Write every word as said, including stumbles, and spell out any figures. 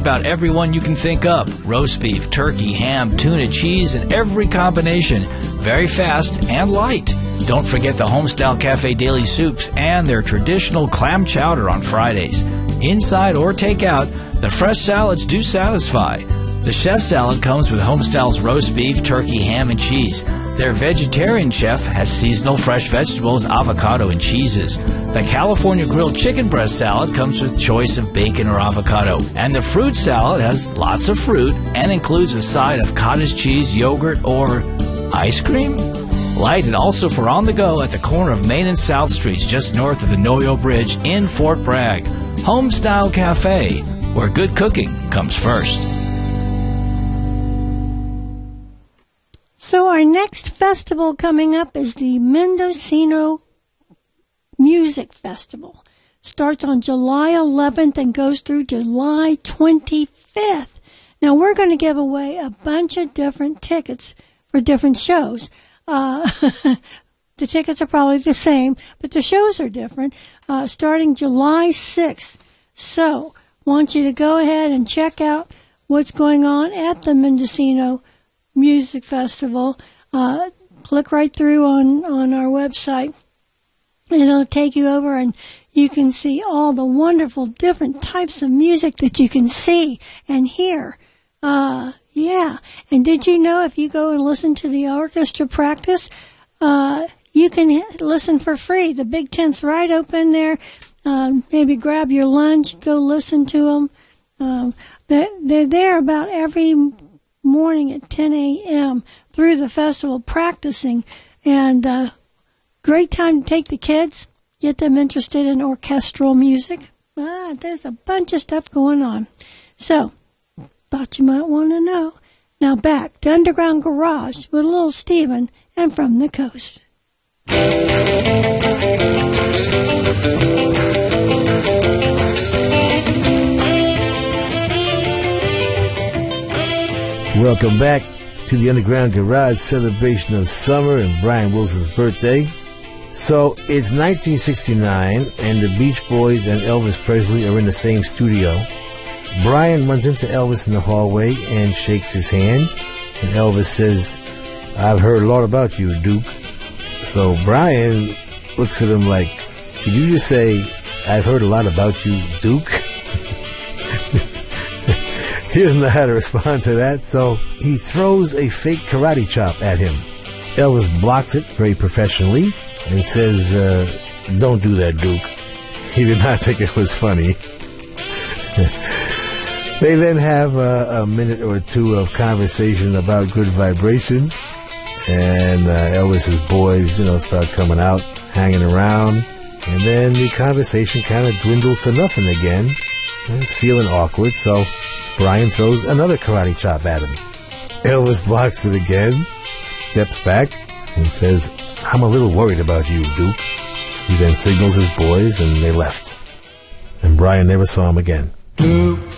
about everyone you can think up. Roast beef, turkey, ham, tuna, cheese, and every combination. Very fast and light. Don't forget the Homestyle Cafe Daily Soups and their traditional clam chowder on Fridays. Inside or takeout, the fresh salads do satisfy. The chef salad comes with Homestyle's roast beef, turkey, ham, and cheese. Their vegetarian chef has seasonal fresh vegetables, avocado, and cheeses. The California grilled chicken breast salad comes with choice of bacon or avocado. And the fruit salad has lots of fruit and includes a side of cottage cheese, yogurt, or ice cream. Light and also for on the go at the corner of Main and South Streets, just north of the Noyo Bridge in Fort Bragg. Homestyle Cafe, where good cooking comes first. So our next festival coming up is the Mendocino Music Festival. Starts on July eleventh and goes through July twenty-fifth. Now we're going to give away a bunch of different tickets for different shows. Uh, the tickets are probably the same, but the shows are different, uh, starting July sixth. So want you to go ahead and check out what's going on at the Mendocino Music Festival. Uh, click right through on, on our website. It'll take you over and you can see all the wonderful different types of music that you can see and hear. Uh, yeah. And did you know if you go and listen to the orchestra practice, uh, you can listen for free. The Big Tent's right open there. Um, maybe grab your lunch, go listen to them. Um, they're, they're there about every morning at ten a.m. through the festival practicing, and uh, great time to take the kids, get them interested in orchestral music. Ah, there's a bunch of stuff going on. So, thought you might want to know. Now back to Underground Garage with Little Steven and From the Coast. Welcome back to the Underground Garage celebration of summer and Brian Wilson's birthday. So it's nineteen sixty-nine and the Beach Boys and Elvis Presley are in the same studio. Brian runs into Elvis in the hallway and shakes his hand, and Elvis says, "I've heard a lot about you, Duke." So Brian looks at him like, "Did you just say, I've heard a lot about you, Duke?" He doesn't know how to respond to that, so he throws a fake karate chop at him. Elvis blocks it very professionally and says, uh, "Don't do that, Duke." He did not think it was funny. They then have uh, a minute or two of conversation about good vibrations, and uh, Elvis's boys, you know, start coming out, hanging around, and then the conversation kind of dwindles to nothing again. And it's feeling awkward, so Brian throws another karate chop at him. Elvis blocks it again, steps back, and says, "I'm a little worried about you, Duke." He then signals his boys, and they left. And Brian never saw him again. Duke.